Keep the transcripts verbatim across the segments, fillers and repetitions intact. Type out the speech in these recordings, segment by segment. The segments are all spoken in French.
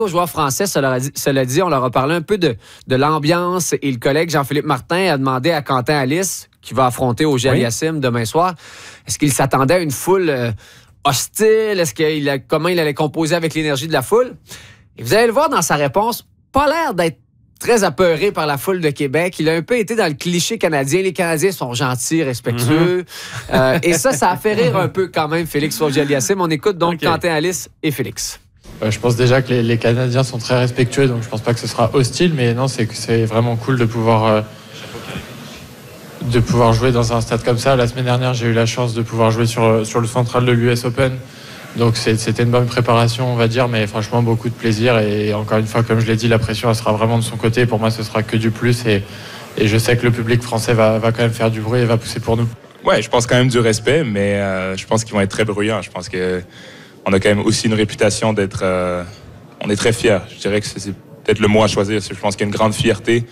Aux joueurs français, cela dit, cela dit, on leur a parlé un peu de, de l'ambiance et le collègue Jean-Philippe Martin a demandé à Quentin Alice, qui va affronter au Aliassime oui. demain soir, est-ce qu'il s'attendait à une foule euh, hostile? Est-ce qu'il a, comment il allait composer avec l'énergie de la foule? Et vous allez le voir dans sa réponse, pas l'air d'être très apeuré par la foule de Québec. Il a un peu été dans le cliché canadien. Les Canadiens sont gentils, respectueux. Mm-hmm. euh, et ça, ça a fait rire un peu quand même Félix Auger-Aliassime. On écoute donc okay. Quentin Alice et Félix. Je pense déjà que les, les Canadiens sont très respectueux, donc je pense pas que ce sera hostile, mais non, c'est que c'est vraiment cool de pouvoir euh, de pouvoir jouer dans un stade comme ça. La semaine dernière, j'ai eu la chance de pouvoir jouer sur sur le central de l'U S Open, donc c'est, c'était une bonne préparation, on va dire, mais franchement beaucoup de plaisir. Et encore une fois, comme je l'ai dit, la pression elle sera vraiment de son côté. Pour moi, ce sera que du plus, et et je sais que le public français va va quand même faire du bruit et va pousser pour nous. Ouais, je pense quand même du respect, mais euh, je pense qu'ils vont être très bruyants. Je pense que on a quand même aussi une réputation d'être... Euh, on est très fiers. Je dirais que c'est, c'est peut-être le mot à choisir. Je pense qu'il y a une grande fierté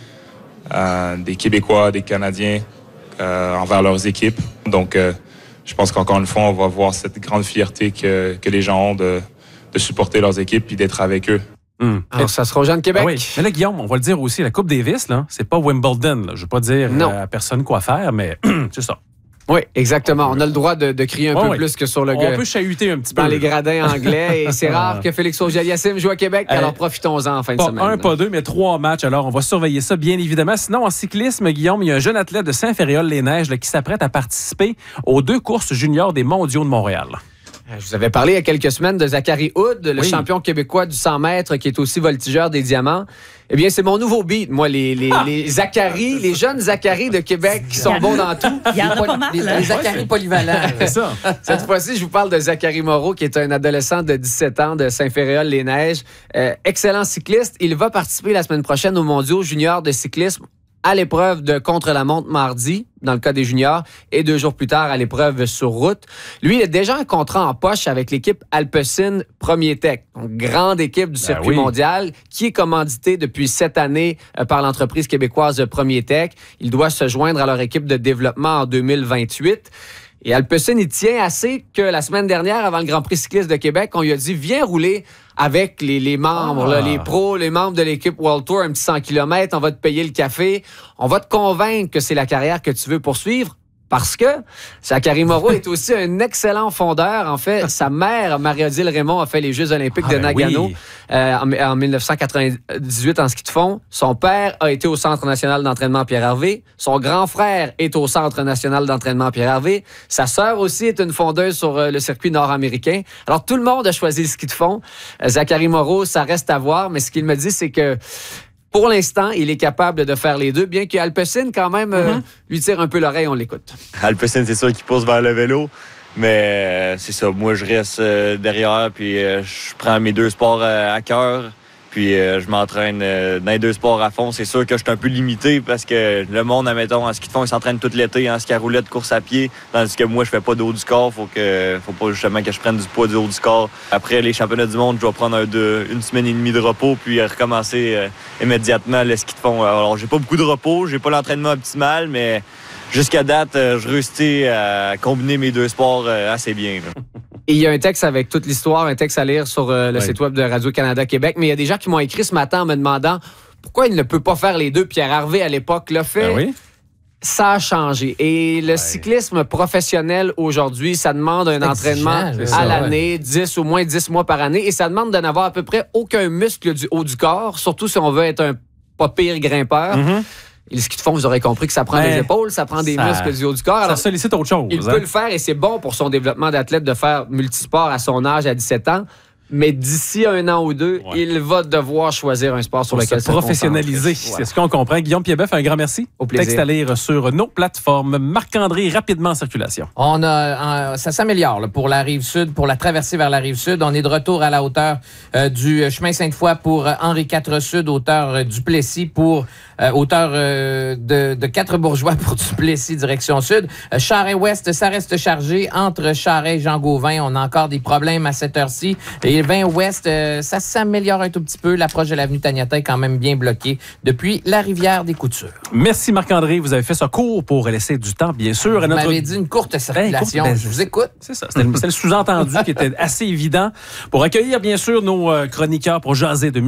euh, des Québécois, des Canadiens euh, envers leurs équipes. Donc, euh, je pense qu'encore une fois, on va voir cette grande fierté que, que les gens ont de, de supporter leurs équipes et d'être avec eux. Hum. Alors, ça sera aux gens de Québec. Ah oui. Mais là, Guillaume, on va le dire aussi, la Coupe Davis, là, c'est pas Wimbledon. Là. Je veux pas dire euh, à personne quoi faire, mais c'est ça. Oui, exactement. On a le droit de, de crier un oh, peu oui. plus que sur le On peut chahuter un petit peu. Dans les gradins anglais. Et c'est rare que Félix Auger-Aliassime joue à Québec, euh, alors profitons-en en fin pas de semaine. Un, pas deux, mais trois matchs. Alors, on va surveiller ça, bien évidemment. Sinon, en cyclisme, Guillaume, il y a un jeune athlète de Saint-Ferréol-les-Neiges là, qui s'apprête à participer aux deux courses juniors des Mondiaux de Montréal. Je vous avais parlé il y a quelques semaines de Zachary Hood, le oui. champion québécois du cent mètres, qui est aussi voltigeur des diamants. Eh bien, c'est mon nouveau beat, moi, les, les, ah. les Zachary, les jeunes Zachary de Québec qui sont bons dans tout. Il y en a pas mal. Les, les Zachary polyvalents. C'est ça. Cette fois-ci, je vous parle de Zachary Moreau, qui est un adolescent de dix-sept ans de Saint-Ferréol-les-Neiges. Euh, excellent cycliste. Il va participer la semaine prochaine aux Mondiaux juniors de cyclisme à l'épreuve de contre-la-montre mardi, dans le cas des juniors, et deux jours plus tard à l'épreuve sur route. Lui, il a déjà un contrat en poche avec l'équipe Alpecin Premier Tech, donc grande équipe du circuit ben oui. mondial, qui est commanditée depuis cette année euh, par l'entreprise québécoise Premier Tech. Il doit se joindre à leur équipe de développement en deux mille vingt-huit. Et Alpecin, il tient assez que la semaine dernière, avant le Grand Prix cycliste de Québec, on lui a dit « Viens rouler avec les, les membres, ah. là, les pros, les membres de l'équipe World Tour, un petit cent kilomètres, on va te payer le café, on va te convaincre que c'est la carrière que tu veux poursuivre. » Parce que Zachary Moreau est aussi un excellent fondeur. En fait, sa mère, Marie-Odile Raymond, a fait les Jeux olympiques ah, de Nagano oui. euh, en, en dix-neuf cent quatre-vingt-dix-huit en ski de fond. Son père a été au Centre national d'entraînement Pierre-Hervé. Son grand frère est au Centre national d'entraînement Pierre-Hervé. Sa sœur aussi est une fondeuse sur euh, le circuit nord-américain. Alors, tout le monde a choisi le ski de fond. Euh, Zachary Moreau, ça reste à voir, mais ce qu'il me dit, c'est que pour l'instant, il est capable de faire les deux, bien qu'Alpecin, quand même, euh, mm-hmm. lui tire un peu l'oreille, on l'écoute. Alpecin, c'est sûr qu'il pousse vers le vélo, mais euh, c'est ça. Moi, je reste euh, derrière, puis euh, je prends mes deux sports euh, à cœur, puis euh, je m'entraîne euh, dans les deux sports à fond. C'est sûr que je suis un peu limité parce que le monde, admettons, en ski de fond, il s'entraîne tout l'été en ski à roulette, course à pied, tandis que moi, je fais pas de haut du corps. Faut que, faut pas justement que je prenne du poids du haut du corps. Après les championnats du monde, je dois prendre un, de, une semaine et demie de repos, puis recommencer euh, immédiatement le ski de fond. Alors, j'ai pas beaucoup de repos, j'ai pas l'entraînement optimal, mais jusqu'à date, euh, je réussis à combiner mes deux sports euh, assez bien. Là. Et il y a un texte avec toute l'histoire, un texte à lire sur euh, le oui. site web de Radio-Canada Québec. Mais il y a des gens qui m'ont écrit ce matin en me demandant pourquoi il ne peut pas faire les deux. Pierre Harvey, à l'époque, l'a fait. Ben oui. Ça a changé. Et le ouais. cyclisme professionnel aujourd'hui, ça demande un entraînement à ça, l'année, ouais. dix au moins dix mois par année. Et ça demande de n'avoir à peu près aucun muscle du haut du corps, surtout si on veut être un pas pire grimpeur. Mm-hmm. Et le ski de fond, vous aurez compris que ça prend ben, des épaules, ça prend des ça, muscles du haut du corps. Alors, ça sollicite autre chose. Il hein? peut le faire et c'est bon pour son développement d'athlète de faire multisport à son âge, à dix-sept ans. Mais d'ici un an ou deux, ouais. il va devoir choisir un sport sur pour lequel se professionnaliser. Se c'est ce qu'on comprend. Guillaume Piébeuf, un grand merci. Au plaisir. Texte à lire sur nos plateformes. Marc-André, rapidement en circulation. On a, ça s'améliore là, pour la Rive-Sud, pour la traversée vers la Rive-Sud. On est de retour à la hauteur euh, du chemin Sainte-Foy pour euh, Henri quatre Sud, hauteur euh, du Plessis pour euh, hauteur euh, de, de Quatre-Bourgeois pour du Plessis, direction sud. Euh, Charest-Ouest, ça reste chargé. Entre Charest et Jean-Gauvin, on a encore des problèmes à cette heure-ci. Et Les vingt ouest, euh, ça s'améliore un tout petit peu. L'approche de l'avenue Taniata est quand même bien bloquée depuis la rivière des Coutures. Merci Marc-André. Vous avez fait ça court pour laisser du temps, bien sûr. Vous notre... m'avez dit une courte circulation. Ben, courte, ben, je vous écoute. C'est ça. C'était le, c'était le sous-entendu qui était assez évident. Pour accueillir, bien sûr, nos euh, chroniqueurs pour jaser de